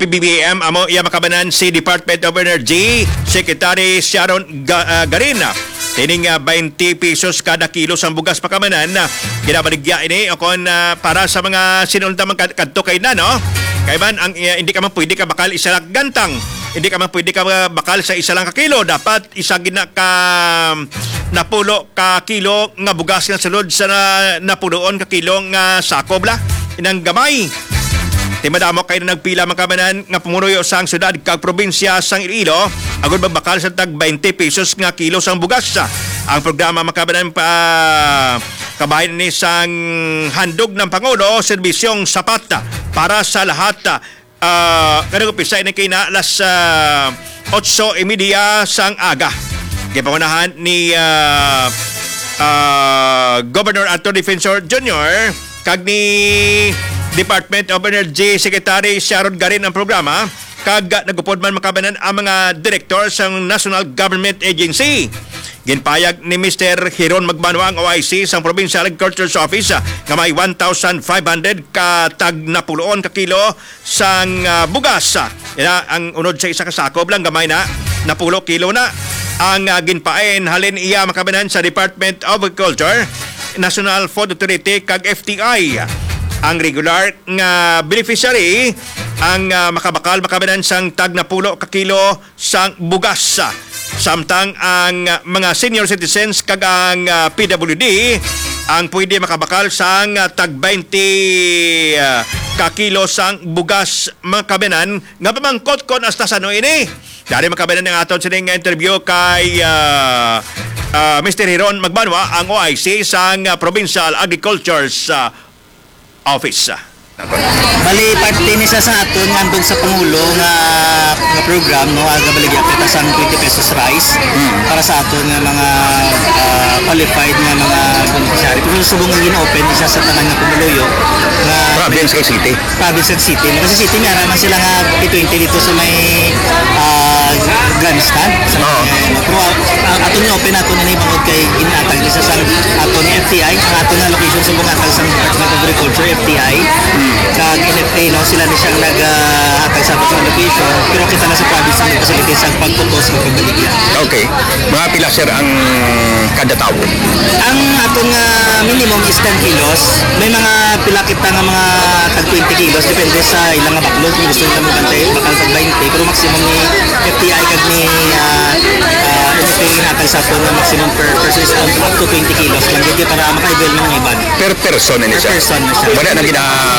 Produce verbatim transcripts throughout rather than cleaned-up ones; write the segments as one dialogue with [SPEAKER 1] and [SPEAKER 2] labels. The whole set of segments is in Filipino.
[SPEAKER 1] P B B M amo iya makabanan si Department of Energy Secretary Sharon Ga- uh, Garina. Tining uh, twenty pesos kada kilo sang bugas pakamanan na ginabaligya ini o kon uh, para sa mga sinulta man kadto kay na no. Kay man ang uh, hindi ka man pwede ka bakal isa lang gantang. Hindi ka man pwede ka bakal sa isa lang ka kilo. Dapat isa gina ka napulo ka kilo nga bugas nga sulod sa na, napuloon ka kilo nga sako bla. Inang gamay. Timadamo kayo na nagpila makabanan nga pumunuyo sang syudad kag probinsya sang Iloilo agud magbakal sa tag twenty pesos nga kilo sang bugas. Ang programa makabanan pa kabahin ni sang handog ng Pangulo serbisyong sapat para sa lahat. Uh, kanang umpisa na kay na alas uh, eight thirty sang aga. Gipangunahan ni uh, uh, Governor Anthony Defensor Junior kag ni Department of Energy Secretary Sharon Garin ang programa kag nagupod man makabanan ang mga direktor sa National Government Agency. Ginpayag ni Mister Hiron Magbanwa ang O I C sa Provincial Agriculture's Office nga may one thousand five hundred ka tag napuloon ka kilo sang uh, bugas. Ina ang unod sa isa ka sako lang gamay na napulo kilo na ang uh, ginpaen halin iya makabanan sa Department of Agriculture, National Food Authority kag F T I. Ang regular nga beneficiary ang uh, makabakal makabanan sang tag na pulo ka kilo sang bugas. Samtang ang uh, mga senior citizens kag ang uh, P W D ang pwede makabakal sang uh, tag twenty uh, ka kilo sang bugas makabanan nga pamangkot kon hasta sa no ini. Dari makabanan ng aton sining interview kay uh, uh, Mister Hiron Magbanwa ang O I C sang uh, Provincial Agriculture's uh, Office.
[SPEAKER 2] Bali, parte ni sa sa aton andun sa Pangulo nga, nga program no aga baligya kita sang twenty pesos rice hmm. para sa aton nga mga uh, qualified nga mga beneficiary. Pero subong nga gin-open isa sa tanan nga Pumuluyo nga
[SPEAKER 1] Province kay City.
[SPEAKER 2] Province kay City. Kasi City nga raman sila nga P twenty dito sa may uh, grandstand. Sa oh. uh, pero uh, aton nga open aton ni bangod kay ginatag isa sa aton nga F T I, ang aton nga location sa bungatag sa Department of Agriculture F T I. Kag N F A no sila ni siyang nag-hatag sa ating location pero kita na sa province ng facilities ang pagtutos ng pagbaligya.
[SPEAKER 1] Okay. Mga pila sir ang kada tawo?
[SPEAKER 2] Ang atong uh, minimum is ten kilos. May mga pila kita nga mga tag twenty kilos depende sa ilang nga baklog kung gusto nila mabantay bakal tag twenty pero maximum ni F T I kag ni uh, uh, N F A ginatag sa aton nga maximum per person up to twenty kilos lang gid para makaibel ng iban.
[SPEAKER 1] Per person ni siya.
[SPEAKER 2] Per person na siya.
[SPEAKER 1] Wala na gina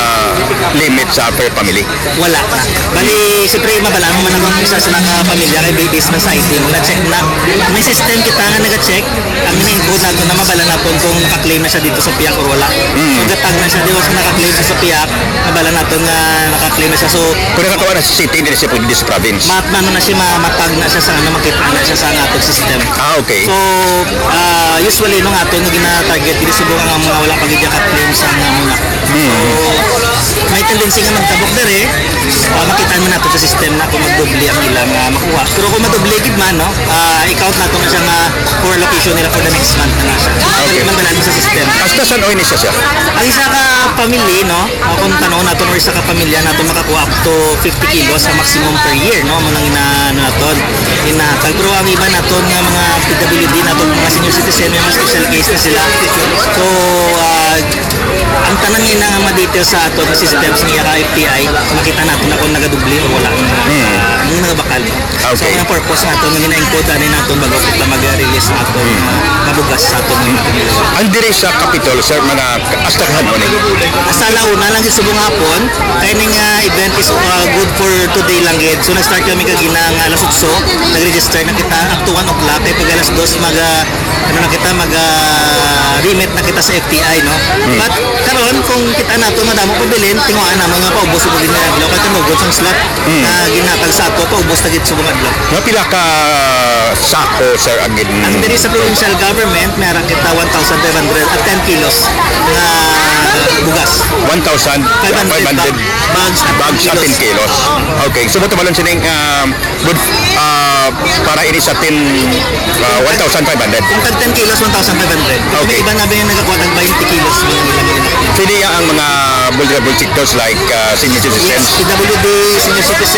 [SPEAKER 1] limit sa per family?
[SPEAKER 2] Wala na. Bali, siyempre mabala mo man ang isa sa mga pamilya kay babies na sa item. Na-check na. May system kita nga nag-check. Ang ina-input nato na mabala na po kung naka-claim na siya dito sa P I A C or wala. Mm. So, gatag na siya. Di was naka-claim siya sa P I A C. Mabala nato nga naka-claim na siya. So,
[SPEAKER 1] kung nakatawa na sa city, hindi na siya pwede sa province?
[SPEAKER 2] Mat-mano na siya, matag na siya sa ano, makita na siya sa atong system.
[SPEAKER 1] Ah, okay.
[SPEAKER 2] So, uh, usually nung ato nga gina-target, hindi subong ang mga walang pagidya ka-claim sa nga muna.
[SPEAKER 1] Mm.
[SPEAKER 2] So, may tendency nga magtabok dere uh, makita mo nato sa system na kung magdubli ang ilang uh, makuha pero kung madubli gid man no uh, i-count nato na siya nga for location nila for the next month na siya okay. Man mo sa system
[SPEAKER 1] hasta saan oy ni siya sir?
[SPEAKER 2] Ang isa ka family no uh, kung tanaw nato or isa ka pamilya nato makakuha up to fifty kilos sa maximum per year no mga ina naton inatag pero ang iba naton nga mga P W D naton mga senior citizen may mga special case na sila so uh, ang tanan nila nga ma-detail sa ato sa system sa iya F T I makita natin na kung nagadubli o wala ang hmm. nagabakal. Okay. So ang purpose natin nga gina-encode ani natin bago kita mag-release natin hmm. mabugas sa atin mga pamilya.
[SPEAKER 1] Ang diri sa Capitol sir mga astahan mo ni.
[SPEAKER 2] Sa launa lang subong hapon kay ning uh, event is uh, good for today lang gid. So nag-start kami kagina nga alas eight nag-register na kita up to one o'clock kay pag alas two mag uh, ano na kita mag uh, remit na kita sa F T I no. Hmm. But karon kung kita nato madamo pabilin tinguan na mga paubos ug din na adlaw kay tumugot ang slot mm. na ginatag sa ato paubos na gid subong adlaw.
[SPEAKER 1] Nga pila ka sako sir agid?
[SPEAKER 2] Ang diri sa provincial government meron kita one thousand five hundred at ten kilos na bugas.
[SPEAKER 1] one thousand five hundred
[SPEAKER 2] bags
[SPEAKER 1] bags at ten kilos. Okay, so mo tumalon sining um, good uh, para ini sa ten uh, one thousand five hundred.
[SPEAKER 2] Kung tag ten kilos one thousand five hundred. Okay. Iba na ba yung nagakuha tag twenty kilos mga nilagay na.
[SPEAKER 1] Pili ang mga vulnerable sectors like uh, senior citizens.
[SPEAKER 2] P W D, senior citizens.